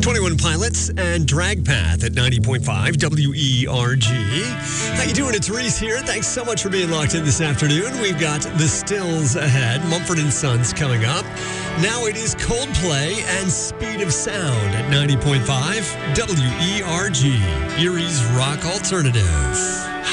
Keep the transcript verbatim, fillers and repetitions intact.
twenty-one Pilots and Drag Path at ninety point five W E R G. How you doing? It's Reese here. Thanks so much for being locked in this afternoon. We've got The Stills ahead, Mumford and Sons coming up. Now it is Coldplay and Speed of Sound at ninety point five W E R G, Erie's Rock Alternative.